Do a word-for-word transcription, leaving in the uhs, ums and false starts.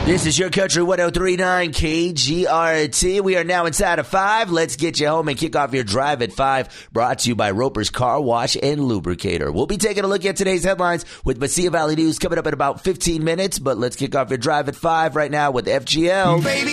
This is your country one oh three point nine K G R T. We are now inside of five. Let's get you home and kick off your drive at five. Brought to you by Roper's Car Wash and Lubricator. We'll be taking a look at today's headlines with Mesilla Valley News coming up in about fifteen minutes. But let's kick off your drive at five right now with F G L. Baby,